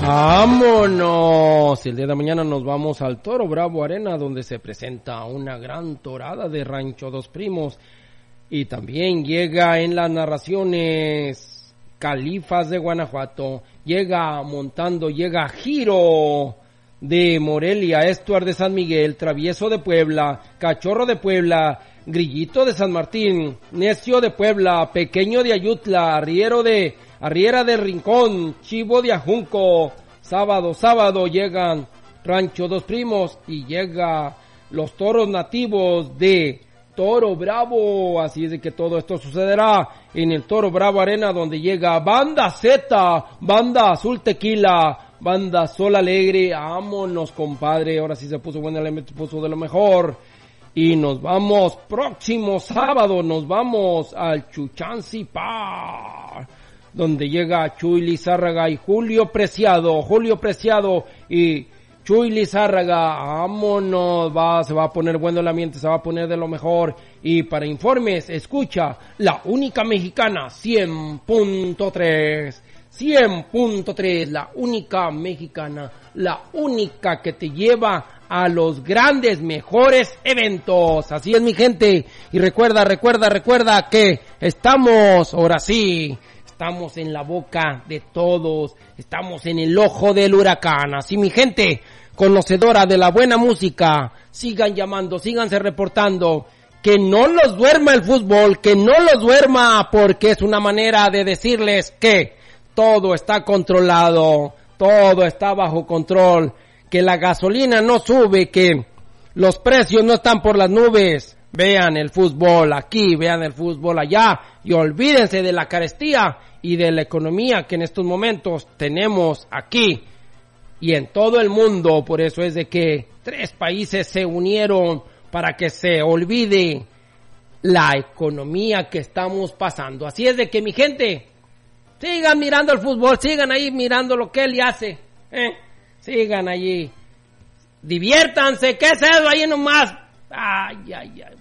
¡Vámonos! El día de mañana nos vamos al Toro Bravo Arena, donde se presenta una gran torada de Rancho Dos Primos. Y también llega en las narraciones Califas de Guanajuato, llega Giro de Morelia, Stuart de San Miguel, Travieso de Puebla, Cachorro de Puebla, Grillito de San Martín, Necio de Puebla, Pequeño de Ayutla, Arriera de Rincón, Chivo de Ajunco. Sábado llegan Rancho Dos Primos y llega los toros nativos de Toro Bravo. Así es de que todo esto sucederá en el Toro Bravo Arena, donde llega Banda Z, Banda Azul Tequila, Banda Sol Alegre. Vámonos, compadre, ahora sí se puso buena, le puso de lo mejor. Y nos vamos próximo sábado, nos vamos al Chuchansi Park, donde llega Chuy Lizárraga y Julio Preciado y Chuy Lizárraga. Vámonos, se va a poner bueno el ambiente, se va a poner de lo mejor. Y para informes, escucha la única mexicana 100.3, la única mexicana, la única que te lleva a los grandes, mejores eventos. Así es, mi gente. Y recuerda que estamos, ahora sí, estamos en la boca de todos, estamos en el ojo del huracán. Así, mi gente conocedora de la buena música, sigan llamando, síganse reportando, que no los duerma el fútbol, que no los duerma, porque es una manera de decirles que todo está controlado, todo está bajo control, que la gasolina no sube, que los precios no están por las nubes. Vean el fútbol aquí, vean el fútbol allá, y olvídense de la carestía y de la economía que en estos momentos tenemos aquí y en todo el mundo. Por eso es de que 3 países se unieron para que se olvide la economía que estamos pasando. Así es de que, mi gente, sigan mirando el fútbol, sigan ahí mirando lo que él hace, sigan allí, diviértanse, ¿qué es eso ahí nomás? Ay,